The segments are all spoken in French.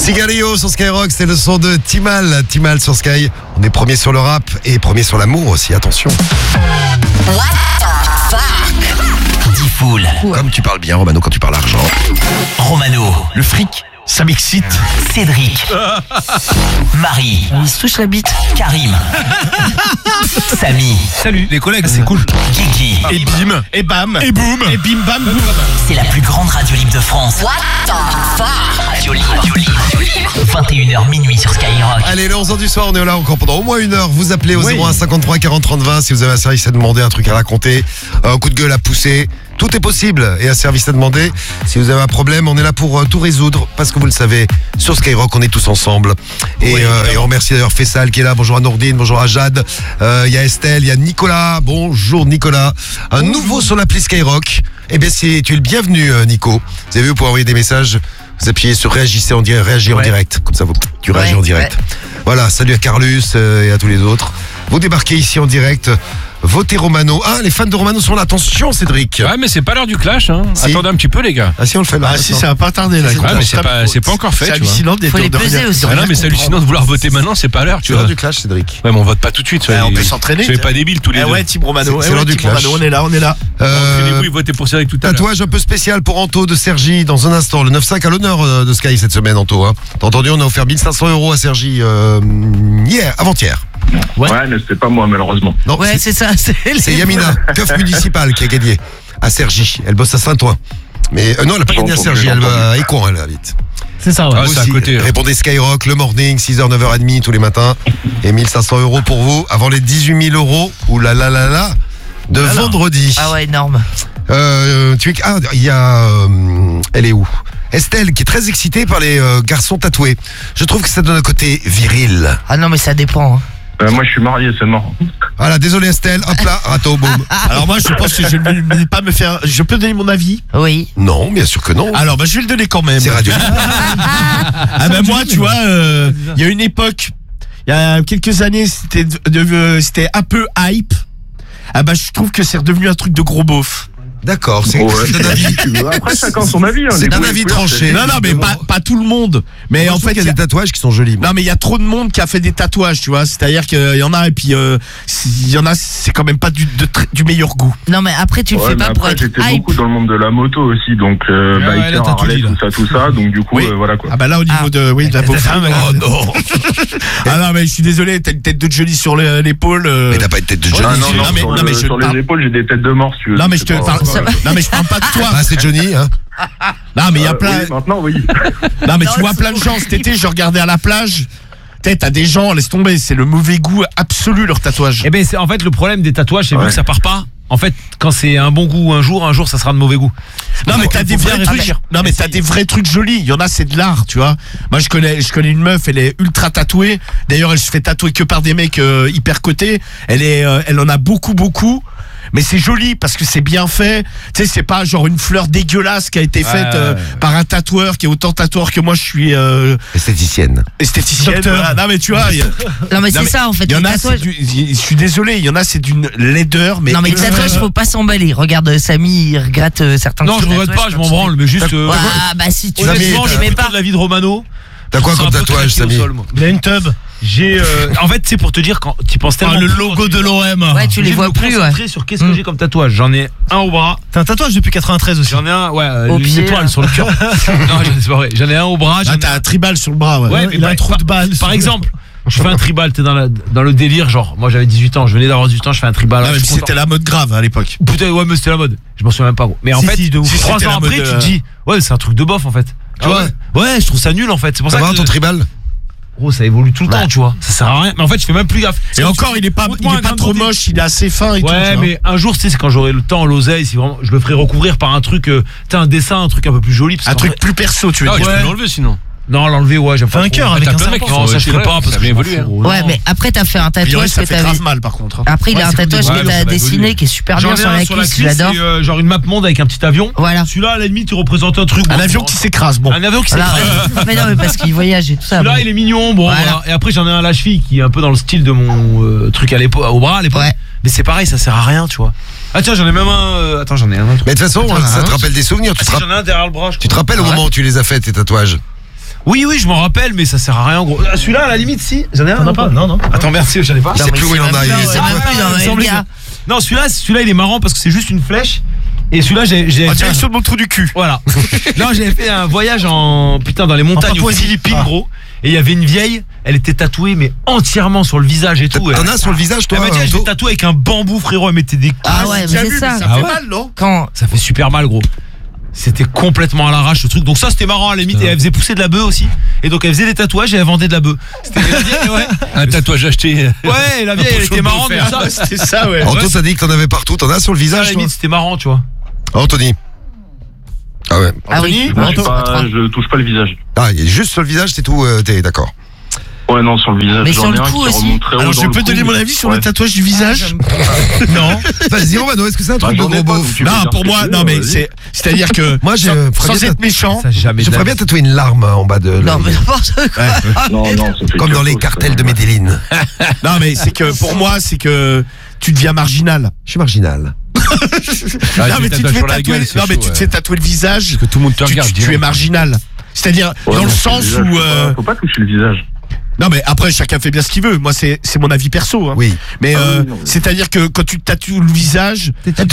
Sigario sur Skyrock, c'est le son de Timal. Timal sur Sky. On est premier sur le rap et premier sur l'amour aussi, attention. What the fuck? Diffoul. Comme tu parles bien, Romano, quand tu parles argent. Romano. Le fric, ça m'excite. Cédric. Marie. Il se touche la bite. Karim. Samy. Salut les collègues, c'est cool. Guigui. Et bim, et bam, et boum, et bim bam boum. C'est la plus grande radio libre de France. What the fuck? Radio libre. 21h minuit sur Skyrock. Allez, le 11h du soir, on est là encore pendant au moins une heure. Vous appelez au 01 53 40 30 20 si vous avez un service à demander, un truc à raconter, un coup de gueule à pousser. Tout est possible et un service à demander. Si vous avez un problème, on est là pour tout résoudre parce que vous le savez, sur Skyrock, on est tous ensemble. Et on remercie d'ailleurs Faisal qui est là. Bonjour à Nourdine, bonjour à Jade. Il y a Estelle, il y a Nicolas. Bonjour Nicolas. Un nouveau sur l'appli Skyrock. Eh bien, tu es le bienvenu, Nico. Vous avez vu, vous pouvez envoyer des messages. Vous appuyez sur réagir en direct. Comme ça, tu réagis en direct. Voilà, salut à Carlus et à tous les autres. Vous débarquez ici en direct. Votez Romano. Ah, les fans de Romano sont là. Attention, Cédric. Ouais, mais c'est pas l'heure du clash, hein. Si. Attendez un petit peu, les gars. Ah, si, on le fait là. Ah si, ça va pas tarder là. Ouais, mais c'est pas encore fait, C'est tu vois. hallucinant Faut les peser aussi. Ah non, mais c'est hallucinant de vouloir voter maintenant, c'est pas l'heure, tu C'est vois. l'heure du clash, Cédric. Ouais, mais on vote pas tout de suite. On peut s'entraîner. Soyez pas débiles tous les deux. Ouais, Team Romano. C'est l'heure du Team clash. Romano, on est là. Entraînez-vous et votez pour Cédric tout à l'heure. Tatouage un peu spécial pour Anto de Sergi dans un instant. Le 9-5 à l'honneur de Sky cette semaine, Anto. Hein. T'as entendu, on a offert 1500 € à Sergi avant-hier. Ouais, mais c'était pas moi, malheureusement. Non, Ouais, c'est ça. c'est Yamina, keuf municipal, qui a gagné à Sergi. Elle bosse à Saint-Ouen. Mais non, elle n'a pas gagné à Sergi, elle va à Écouen, elle habite. C'est ça, ouais. Ah, c'est à Aussi, côté. répondez Skyrock, le morning, 6h, 9h30 tous les matins. Et 1500 € pour vous, avant les 18 000 € de vendredi. Ah ouais, énorme. Il y a... elle est où? Estelle, qui est très excitée par les garçons tatoués. Je trouve que ça donne un côté viril. Ah non, mais ça dépend. Hein. Moi, je suis marié seulement. Voilà, désolé Estelle, hop là, râteau, boum. Alors moi, je pense que je ne vais pas me faire. Je peux donner mon avis. Oui. Non, bien sûr que non. Alors, je vais le donner quand même. C'est radio. Ah ben moi, tu vois, il y a une époque, il y a quelques années, c'était un peu hype. Ah bah je trouve que c'est redevenu un truc de gros beauf. D'accord, c'est un avis. Après, chacun son avis. Hein, C'est les un goûts et avis les couleurs, tranché. Non, mais pas tout le monde. Mais en fait, il y a des tatouages qui sont jolis. Moi. non mais il y a trop de monde qui a fait des tatouages, tu vois. C'est-à-dire qu'il y en a et puis il y en a, c'est quand même pas du meilleur goût. Non, mais après, tu le Ouais, fais mais pas pour après, être j'étais hype. beaucoup dans le monde de la moto aussi, donc là, biker, t'as tout Harley, dit, là. tout ça, donc du coup, Oui. voilà quoi. Ah bah là au niveau de la beauf. Oh non. Ah non mais je suis désolé, t'as une tête de Johnny sur l'épaule. Mais t'as pas une tête de Johnny. Ah, non, non, mais- sur, non, mais je sur parle- les épaules, j'ai des têtes de mort, si tu veux. Non mais je te C'est pas- parle. Non mais je parle pas de toi. Ah, c'est Johnny, hein. Non mais il y a plein. Oui, maintenant, oui. Non mais tu vois plein de gens cet été, je regardais à la plage. T'as des gens, laisse tomber, c'est le mauvais goût absolu leur tatouage. Eh ben, en fait, le problème des tatouages, c'est vu que ça part pas. En fait, quand c'est un bon goût un jour ça sera de mauvais goût. Non mais Faut- t'as des faut bien vrais trucs. réfléchir. Non mais t'as des vrais trucs jolis. Il y en a, c'est de l'art, tu vois. Moi je connais une meuf, elle est ultra tatouée. D'ailleurs elle se fait tatouer que par des mecs hyper cotés. Elle en a beaucoup. Mais c'est joli parce que c'est bien fait. Tu sais, c'est pas genre une fleur dégueulasse qui a été faite par un tatoueur qui est autant tatoueur que moi. Je suis Esthéticienne. esthéticienne. Voilà. Non mais tu vois. Non, mais c'est ça, en fait. Il y en Les a, tatouages. je suis désolé, il y en a, c'est d'une laideur. Mais Non, mais les tatouages, faut pas s'emballer. Regarde, Samy, il regrette certains Non, je tatouages regrette pas, je quand m'en tu branle, mais juste. Ah, bah si tu Honnêtement, t'aimais je pas. pas de la vie de Romano. T'as quoi Je comme serais un peu tatouage, craqué au Samy? sol, moi. Il a une tub. J'ai. En fait, c'est pour te dire quand tu penses tellement. Le logo de l'OM. Ouais, tu les vois plus, ouais. Sur qu'est-ce que j'ai comme tatouage. J'en ai un au bras. T'as un tatouage depuis 93 aussi. J'en ai un, Au une pied, étoile là. sur le cœur. Non, c'est pas vrai. J'en ai un au bras. Ah, t'as un tribal sur le bras, ouais. Ouais, mais il a un trou de balle. Par exemple, je fais un tribal, t'es dans le délire, genre, moi j'avais 18 ans, je venais d'avoir 18 ans, je fais un tribal. Ah, même si c'était la mode grave à l'époque. Putain, ouais, mais c'était la mode. Je m'en souviens même pas, gros. Mais en Si, fait, si, de ouf. Si, 3 c'était ans la après, mode, tu te dis, ouais, c'est un truc de bof en fait. Tu Ah vois ouais, je trouve ça nul en fait. C'est pour Ça ça va que ton tribal? gros, ça évolue tout le temps, tu vois. Ça sert à rien. Mais en fait, je fais même plus gaffe. Et encore, il est pas trop moche, il est assez fin et tout. Ouais, tu vois. mais un jour, tu sais, c'est quand j'aurai le temps, l'oseille, si vraiment, je le ferai recouvrir par un truc, t'as un dessin, un truc un peu plus joli. Un truc plus perso, tu veux Ah, dire. je peux l'enlever sinon. Non, l'enlever, ouais, j'aime Fais pas. un trop. cœur avec T'as un plein de mecs qui serpent. font ça, je ferai pas parce ça que va je évoluer. m'en fous. Ouais, mais après, t'as fait un Il y aurait, tatouage ça que fait t'avais. grave mal par contre. hein. Après, il a un tatouage Ouais, que ça t'as va dessiné évoluer. qui est super J'en bien ai sur un la sur la cuisse, cuisse, j'adore. c'est genre une map monde avec un petit avion. Voilà. Celui-là, à la limite, il représente un truc. Un bon, avion bon, qui s'écrase, bon. Un avion qui Voilà. s'écrase. Mais non, mais parce qu'il voyage et tout ça. Celui-là, bon. il est mignon, bon, Voilà. voilà. Et après, j'en ai un à la cheville qui est un peu dans le style de mon truc à l'épaule, au bras à l'époque. Ouais. Mais c'est pareil, ça sert à rien, tu vois. Ah tiens, j'en ai même un. Attends, j'en ai un autre. Mais de toute façon, ça te rappelle des souvenirs. Ah, si, j'en ai un derrière le bras. je Tu te crois. rappelles au moment où tu les as fait, tes tatouages? Oui, je m'en rappelle, mais ça sert à rien, gros. Celui-là, à la limite, si. J'en ai un. T'en as pas? Non. Attends, merci, j'en ai pas. Je sais plus où il en a. Non, celui-là, il est marrant parce que c'est juste une flèche. Et celui-là, j'ai. En direction de mon trou du cul. Voilà. Non, j'avais fait un voyage dans les montagnes aux Philippines, gros. Et il y avait une vieille, elle était tatouée, mais entièrement sur le visage et tout. T'en as sur le visage, toi? Elle m'a dit, je l'ai tatouée avec un bambou, frérot. Elle mettait des coups. Ah ouais, mais c'est ça. Ça fait mal, non? Quand Ça fait super mal, gros. C'était complètement à l'arrache, le truc. Donc ça, c'était marrant à la limite. Et elle faisait pousser de la bœuf aussi. Et donc elle faisait des tatouages et elle vendait de la bœuf. C'était ouais. Un tatouage acheté. Ouais, la vieille, elle était marrante. Mais ça, C'était ça, ouais. Anto, t'as dit que t'en avais partout. T'en as sur le à la visage, toi? limite, c'était marrant, tu vois. Anthony. Ah ouais. Ah oui. Je touche pas le visage. Ah, il est juste sur le visage, c'est tout. T'es d'accord. Ouais, non, sur le visage. Mais j'en sur ai le un cou qui aussi. remonte très haut Alors, je dans le peux cou, donner mon mais- avis sur ouais. le tatouage du visage? Non. Vas-y, Romano, est-ce que c'est un truc de J'en ai gros pas, beauf? donc tu peux Non, dire pour ce que moi, tu veux, non, mais vas-y. c'est-à-dire que. Moi, sans être méchant. Ça, jamais Je de la ferais bien vie. tatouer une larme en bas de Non, l'œil. mais n'importe quoi. Non, ça fait Comme dans quelque les chose, cartels ça. de Medellin. Non, mais c'est que pour moi, c'est que tu deviens marginal. Je suis marginal. Non, mais tu te fais tatouer. Non, mais tu te fais tatouer le visage. Que tout le monde te regarde. Tu es marginal. C'est-à-dire Ouais, dans le non, sens visage, où. faut pas toucher le visage. Non, mais après, chacun fait bien ce qu'il veut. Moi, c'est mon avis perso. Hein. Oui. Mais oui, non, mais- c'est-à-dire que quand tu tatoues le visage,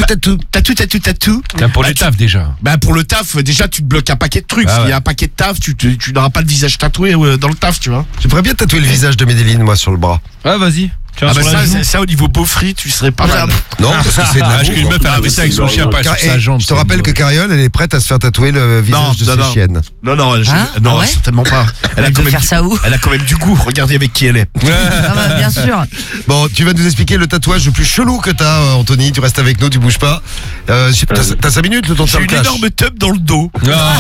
tatou. Pour les tafs déjà. Bah pour le taf, déjà tu te bloques un paquet de trucs. Ah S'il y ouais. a un paquet de taf, tu n'auras pas le visage tatoué dans le taf, tu vois. Je ferais bien tatouer le visage de Medellin, moi, sur le bras. Ah, vas-y. Ah bah ça au niveau beaufry, tu serais pas mal. Non, parce que c'est de la Parce qu'une bouffe. meuf, elle a fait ça avec son chien, pas sur Et sa jambe. je te rappelle que Cariole, elle est prête à se faire tatouer le visage de ses chiennes. Non, non, Hein non, Ah ouais certainement pas. Elle veut faire ça où? Elle a quand même du goût. Regardez avec qui elle est. Ah bah, bien sûr. Bon, tu vas nous expliquer le tatouage le plus chelou que t'as, Anthony. Tu restes avec nous, tu bouges pas. T'as 5 minutes, le temps de J'ai faire le une clash. énorme tub dans le dos.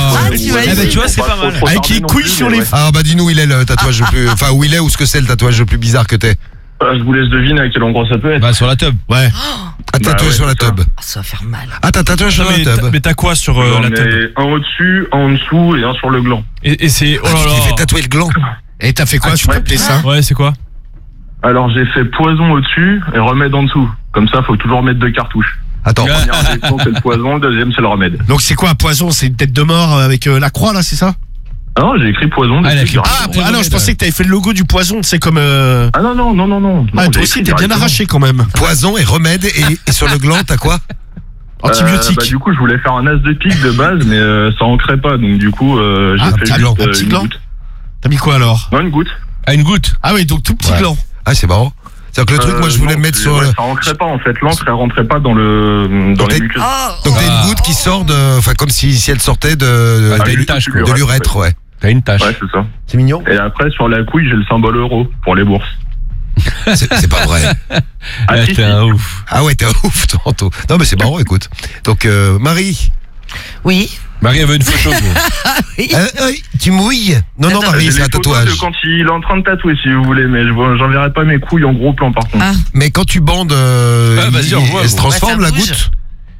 Tu vois, c'est pas mal. Avec les couilles sur les. Ah bah dis-nous où il est le tatouage le plus... Enfin, où il est ou ce que c'est le tatouage le plus bizarre que t'es. Je vous laisse deviner à quel endroit ça peut être. Bah, sur la tub. Ouais. Ah, tatouage ouais, sur la c'est ça. tub. Ah, ça va faire mal. Ah, t'as tatouage sur la tub. Mais t'as quoi sur J'en la tub? ai un au-dessus, un en dessous et un sur le gland. Et c'est. Oh Ah, tu là t'es fait là. tatouer le gland. Et t'as fait quoi? Tu t'appelais ça? Ouais, c'est quoi? Alors j'ai fait poison au-dessus et remède en dessous. Comme ça, faut toujours mettre 2 cartouches. Attends. La première injection, c'est le poison, le deuxième, c'est le remède. Donc c'est quoi un poison? C'est une tête de mort avec la croix là, c'est ça? Ah non, j'ai écrit poison. Ah, elle a dessus, écrit- j'ai rien. Ah non, je pensais que t'avais fait le logo du poison, c'est comme. Ah non. Ah, Non, toi j'ai aussi, écrit t'es bien directement. arraché quand même. Poison et remède. Et sur le gland, t'as quoi? Antibiotique. Bah, du coup, je voulais faire un as de pique de base, mais ça ancrait pas. Donc du coup, j'ai Ah, fait petit juste, gland, un petit une gland. goutte. T'as mis quoi alors? Non, une goutte. Ah, une goutte. Ah oui, donc tout petit Ouais. gland. Ah, c'est marrant. C'est-à-dire que le truc, moi, je voulais non, mettre c'est- sur... ouais, ça ancrait pas en fait. L'encre, elle rentrait pas dans les t'es- muqueuses. Donc t'as une goutte qui sort de... Enfin, comme si elle sortait de... Ah, t'as de une tache, quoi. de l'urètre, ouais. T'as une tache. Ouais, c'est ça. C'est mignon. Et après, sur la couille, j'ai le symbole euro pour les bourses. C'est pas vrai. Ah, Ouais, si, t'es si. un ouf. Ah ouais, t'es un ouf, Toronto. Non, mais c'est marrant, écoute. Donc, Marie. Oui. Marie, elle veut une photo. gros. Oui. Tu mouilles? Non, non, Attends, Marie, J'ai c'est les un photos tatouage. de quand il est en train de tatouer, si vous voulez, mais j'enverrai pas mes couilles en gros plan par contre. Ah. Mais quand tu bandes, Ah, vas-y, on voit, elle se gros. transforme, Ouais, ça la bouge. goutte?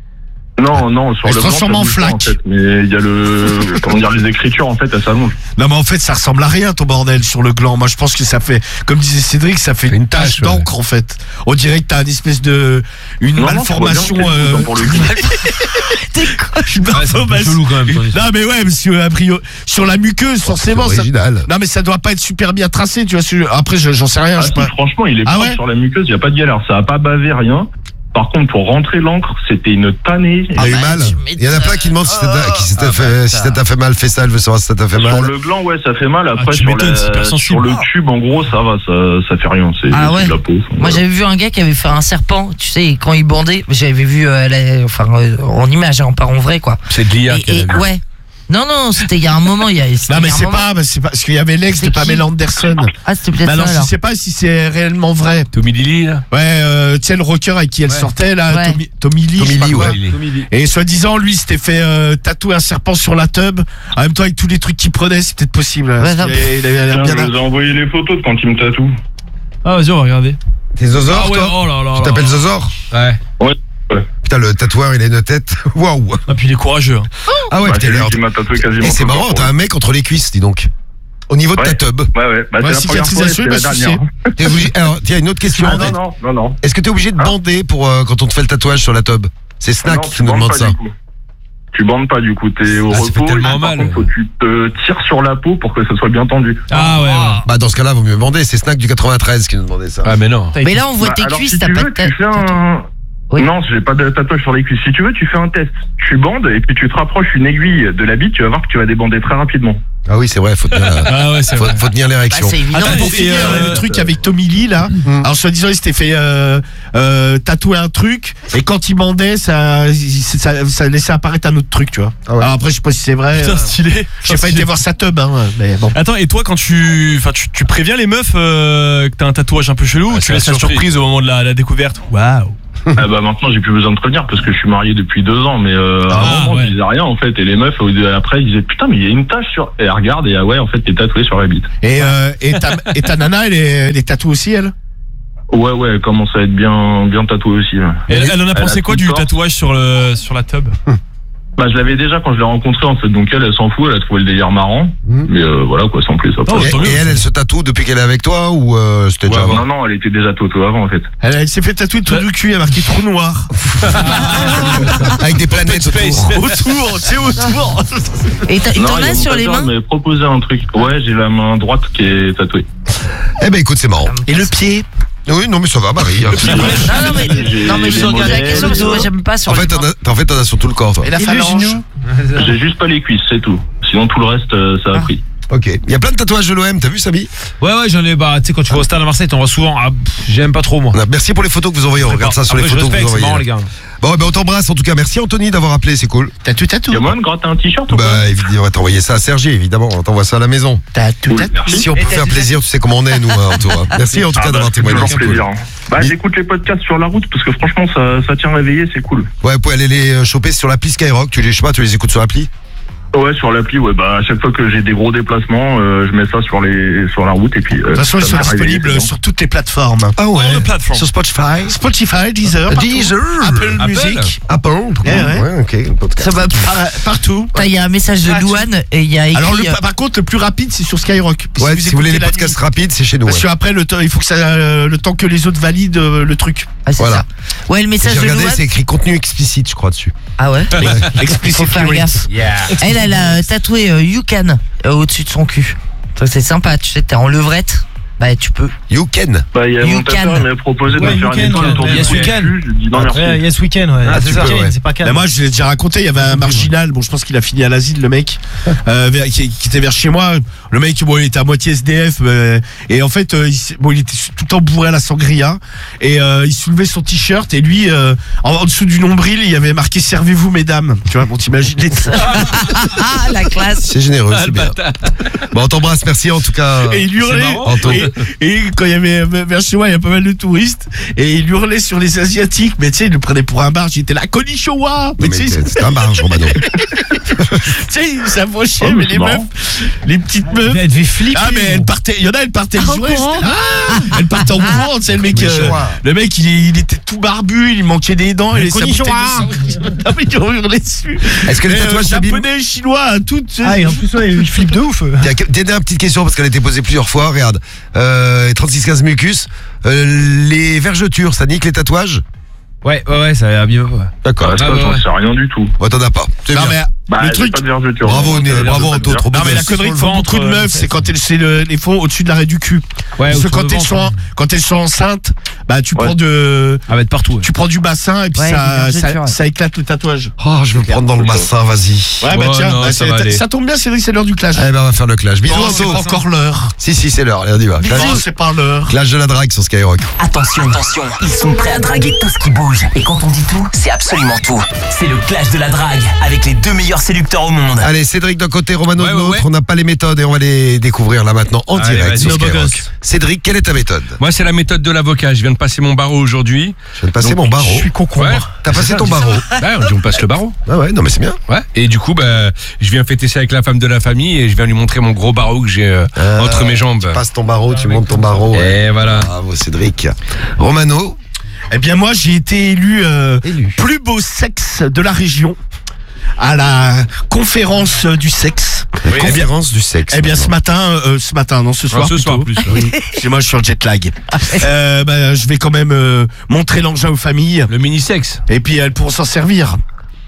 Non, sur Elle le se blanc, transforme ça en bouge pas, flaque. fait. Mais il y a le, comment dire, les écritures en fait, elles s'allongent. Non mais en fait ça ressemble à rien ton bordel sur le gland. Moi je pense que ça fait, comme disait Cédric, ça fait une tache tache, ouais. d'encre en fait. On dirait que t'as une espèce de une Non, malformation. tu vois bien que c'est pour le coup. T'es quoi? Une Ouais, c'est un peu malformation. chelou quand même. ton histoire. Non mais ouais, monsieur a priori sur la muqueuse forcément. C'est Ça... original. Non mais ça doit pas être super bien tracé, tu vois. Après j'en sais rien. Ah, je sais si, pas. franchement, il est Ah propre ouais sur la muqueuse, il y a pas de galère, ça a pas bavé rien. Par contre, pour rentrer l'encre, c'était une tannée. Il a eu mal. tu Il y en a plein qui demandent si ça t'a fait mal, fais ça, elle veut savoir si ça t'a fait Sur mal. le gland, ouais, ça fait mal. Après, tu sur, m'étonnes, c'est hyper sur sensible. le tube, en gros, ça va, ça fait rien. C'est Ah c'est ouais. de la peau. Moi Voilà. j'avais vu un gars qui avait fait un serpent, tu sais, quand il bandait, j'avais vu en image, hein, pas en vrai quoi. C'est de l'IA qu'elle a vu. Ouais. Non, c'était il y a un moment, c'était Non mais il y a un c'est moment. pas parce qu'il y avait l'ex de C'est qui Pamela Anderson. Ah, c'était peut-être Mais alors ça je alors. sais pas si c'est réellement vrai. Tommy Lily, là. Ouais, tu sais le rocker avec qui elle sortait là, Ouais. Tommy Lee. je sais pas Lee, quoi. ouais. Et soi-disant, lui, s'était fait tatouer un serpent sur la tub. En même temps, avec tous les trucs qu'il prenait, c'est peut-être possible. Ouais, Parce non. qu'il avait l'air Tiens, bien. je vous ai envoyé les photos de quand il me tatoue. Ah, vas-y, on va regarder. T'es Zozor, Ah ouais, toi? oh là là. Tu t'appelles Zozor? Ouais. Putain, le tatoueur, il a une tête. Waouh! Ah, puis il est courageux. Hein. Ah ouais, Bah, putain, c'est il lui a qui m'a tatoué quasiment. Et c'est tout le marrant, corps, t'as ouais. un mec entre les cuisses, dis donc. Au niveau de ta Ouais. tub. Ouais. Bah, Ouais, c'est la première fois, cicatrisation, et c'est la il m'a dernière. T'es obligé... Alors, tiens, une autre question. Ah, non. Est-ce que t'es obligé de bander pour quand on te fait le tatouage sur la tub? C'est Snack Non, qui tu nous bandes demande pas, ça. du coup. Tu bandes pas du coup, t'es au Ah, ça fait repos. tellement Par mal. contre, faut que tu te tires sur la peau pour que ça soit bien tendu. Ah ouais. Bah dans ce cas-là, vaut mieux bander. C'est Snack du 93 qui nous demandait ça. Ah mais non. Mais là, on voit tes alors, cuisses, si t'as tu pas veux, de tête. tu fais un... Oui. Non, j'ai pas de tatouage sur les cuisses. Si tu veux, tu fais un test. Tu bandes et puis tu te rapproches une aiguille de la bite, tu vas voir que tu vas débander très rapidement. Ah oui, c'est vrai, faut tenir, Ah ouais, c'est vrai. faut tenir Bah, l'érection. c'est évident. Attends, pour finir le truc avec Tommy Lee là. Alors soi-disant il s'était fait tatouer un truc et quand il bandait ça laissait apparaître un autre truc, tu vois. Ah ouais. Alors après je sais pas si c'est vrai. Putain, stylé. J'ai pas été voir sa tub hein, mais bon. Attends, et toi, quand tu préviens les meufs que t'as un tatouage un peu chelou, ou Ah, tu c'est laisses la la surprise. surprise au moment de la découverte? Waouh. Ah bah maintenant j'ai plus besoin de prévenir parce que je suis marié depuis 2 ans, mais à un moment ouais. je disais rien en fait, et les meufs après ils disaient putain mais il y a une tache sur... Et elles regardent et ah ouais en fait t'es tatoué sur la bite. Et ta nana elle est tatouée aussi elle. Ouais elle commence à être bien tatouée aussi. Ouais. Elle en a pensé a quoi tout du le corps. tatouage sur la tub? Bah je l'avais déjà quand je l'ai rencontrée en fait, donc elle s'en fout, elle a trouvé le délire marrant, mais voilà quoi, sans plus après. Oh, tant mieux. Et elle se tatoue depuis qu'elle est avec toi ou c'était déjà avant? Non elle était déjà tatouée avant en fait. Elle s'est fait tatouer tout du cul, elle a marqué trou noir. Avec des planètes autour. Autour, tu sais autour. Et Non, t'en il y a as mon sur les tatoueur mains? m'a proposé un truc. Ouais j'ai la main droite qui est tatouée. Eh ben écoute, c'est marrant. Et le pied. Oui, non mais ça va, Marie. Non, mais je pose la question parce que moi j'aime pas sur En les fait, mains. t'en as sur tout le corps, toi. Et la phalange. J'ai juste pas les cuisses, c'est tout. Sinon tout le reste ça a pris. Ok. Il y a plein de tatouages de l'OM, t'as vu, Samy? Ouais, j'en ai. Bah, tu sais, quand tu vas au stade à Marseille, t'en vois souvent. Ah, j'aime pas trop, moi. Merci pour les photos que vous envoyez. On regarde ça sur les Après, photos je que vous respecte, c'est envoyez. marrant, les gars. Bon, ben on t'embrasse en tout cas. Merci Anthony d'avoir appelé, c'est cool. Tatou. Y'a moyen de gratter un t-shirt ou pas? Bah évidemment, on va t'envoyer ça à Sergi, évidemment. On t'envoie ça à la maison. Tatou. Si on peut faire plaisir, tu sais comment on est, nous, hein, Antoine. Merci en tout cas d'avoir témoigné. Toujours c'est cool. plaisir. Bah j'écoute les podcasts sur la route parce que franchement ça tient réveillé, c'est cool. Ouais, vous pouvez aller les choper sur l'appli Skyrock. Tu les, je sais pas, tu les écoutes sur l'appli? Ouais sur l'appli, ouais bah à chaque fois que j'ai des gros déplacements, je mets ça sur la route et puis. De toute façon, ils sont disponibles sur toutes les plateformes. Ah ouais. All the platforms. Sur Spotify. Spotify, Deezer, Apple Music, Apple. Ouais. Ok. Podcast. Ça va. partout. Il y a un message de Louane et il y a écrit. Alors par contre, le plus rapide, c'est sur Skyrock. Ouais, si vous voulez les écoutez la podcasts nuit. rapides, c'est chez nous. Parce Ouais. qu'après, il faut que ça, le temps que les autres valident le truc. Ah, c'est Voilà. ça. Ouais, le message J'ai de regardé, Louane. c'est écrit contenu explicite, je crois, dessus. Ah ouais? Explicit Faut faire Fury. gaffe. Elle a tatoué You Can au-dessus de son cul. Ça, c'est sympa, tu sais, t'es en levrette. Bah, tu peux. You can. Bah il y a You mon tatoueur can. qui m'a proposé de Ouais, me faire You une Can, étoile autour ouais. du Yes, cou. We Can. Je dis non merci. Après, Yes Weekend, ouais. Ah, c'est tu pas peux, Can, ouais. c'est pas Can. Bah, moi, je l'ai déjà raconté, il y avait un marginal, bon, je pense qu'il a fini à l'asile, le mec, qui était vers chez moi. Le mec, bon, il était à moitié SDF, et en fait, il était tout le temps bourré à la sangria, et il soulevait son t-shirt, et lui, en dessous du nombril, il y avait marqué servez-vous, mesdames. Tu vois, bon, t'imagines les Ah, la classe. C'est généreux, c'est bien. Bon, on t'embrasse, merci en tout cas. Et il hurlait, Anto. et quand il y avait vers chez moi, il y a pas mal de touristes, et il hurlait sur les Asiatiques, mais tu sais, il le prenait pour un barge, il était là, Konnichiwa! Mais Mais tu sais, c'est un barge, Romano. tu sais, il s'approchait, Oh, mais mais c'est les marrant. meufs, les petites meufs. Elle devait flipper. Ah, mais elle partait, il y en a, elle partait En jouer. courant. Elle partait en courant, tu sais, le mec, le mec, il était tout barbu, il manquait des dents, et sa bouteille de sang. Ah, mais ils ont hurlé dessus. Est-ce que les tatouages s'abîment? japonais, chinois, tout. Ah, et en plus, ouais, il flippe de ouf. Dernière petite question parce qu'elle a été posée plusieurs fois. Regarde, 3615 mucus. Les vergetures, ça nique les tatouages? Ouais, ça a bien. Ouais. D'accord. Ça, j'en sais rien du tout. Ouais, t'en as pas. C'est Non, bien. mais Bah, le j'ai truc. pas de vergeture. Bravo, Donc, bravo ça Anto, veut trop dire- beau Non mais la gosse. connerie Sur que le font beaucoup de ventre, meufs, c'est quand les font au-dessus de l'arrêt du cul. Ouais, Parce que autour du quand elles sont enceintes, bah tu Ouais. prends À mettre partout. Ouais. tu prends du bassin et puis Ouais, ça, des vergetures, ouais. ça éclate le tatouage. Oh, je vais me prendre dans le bassin, vas-y. Ouais, bah Ouais, tiens, non, bah, ça va aller. ça tombe bien, c'est l'heure du clash. Eh ben, on va faire le clash. Bisous, Non, c'est Anto. pas encore l'heure. Si, c'est l'heure. Allez, on y va. Clash, Non, c'est pas l'heure. clash de la drague sur Skyrock. Attention, ils sont prêts à draguer tout ce qui bouge. Et quand on dit tout, c'est absolument tout. C'est le clash de la drague avec les deux meilleurs séducteurs au monde. Allez, Cédric d'un côté, Romano de Ouais, l'autre. ouais. On n'a pas les méthodes et on va les découvrir là maintenant en Allez, direct vas-y, sur nos beaux Skyrock. gosses. Cédric, quelle est ta méthode? Moi, c'est la méthode de l'avocat. Je viens de passer mon barreau aujourd'hui. Je vais te passer Donc, mon barreau. Je suis concombre. Ouais. T'as passé ton barreau? On passe le barreau. Ah ouais, non mais c'est bien. Ouais. Et du coup, bah, je viens fêter ça avec la femme de la famille et je viens lui montrer mon gros barreau que j'ai entre mes jambes. Tu passes ton barreau, tu montes ton barreau. ouais. Et voilà. Bravo Cédric. Romano. Eh bien moi j'ai été élu Élu. plus beau sexe de la région à la conférence du sexe. Conférence du sexe. Eh bien ce matin, non ce soir. ce soir plutôt. plus. Excusez-moi, je suis en jet lag. Bah, je vais quand même montrer l'engin aux familles Le mini-sexe. et puis elles pourront s'en servir.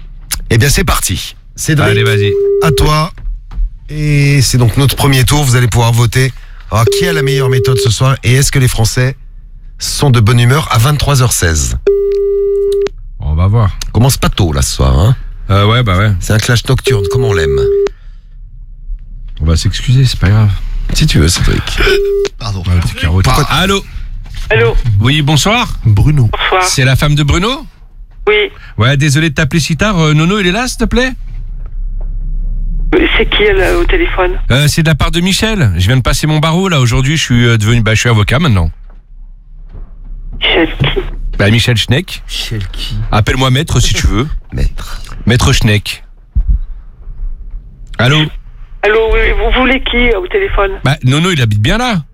Eh bien, c'est parti. Cédric, Allez, vas-y. à toi. Et c'est donc notre premier tour. Vous allez pouvoir voter. Alors, qui a la meilleure méthode ce soir? Et est-ce que les Français sont de bonne humeur à 23h16? On va voir. Commence pas tôt, là, ce soir. Hein. Ouais, bah ouais. C'est un clash nocturne, comme on l'aime. On va s'excuser, c'est pas grave. Si tu veux, Cédric. Pardon. Pourquoi Allô? Allô, Oui, bonsoir. Bruno. bonsoir. C'est la femme de Bruno? Oui, Ouais, désolé de t'appeler si tard. Nono, il est là, s'il te plaît? c'est qui là, au téléphone? C'est de la part de Michel. Je viens de passer mon barreau, là. Aujourd'hui, je suis devenu... je suis avocat, maintenant. Michel qui? Bah, Michel Schneck. Michel qui? Appelle-moi maître, si tu veux. Maître Schneck. Allô? Allô, oui, vous voulez qui au téléphone? Bah, Nono, il habite bien là.